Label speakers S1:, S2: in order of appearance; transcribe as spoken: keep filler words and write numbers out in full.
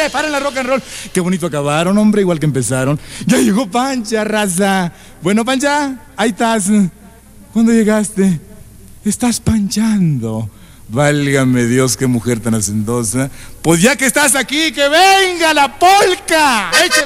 S1: ¡Párenle! ¡Párenle rock and roll! Qué bonito acabaron, hombre, igual que empezaron. Ya llegó Pancha, raza. Bueno, Pancha, ahí estás. ¿Cuándo llegaste? Estás panchando. Válgame Dios, qué mujer tan hacendosa. Pues ya que estás aquí, que venga la polca. Échale.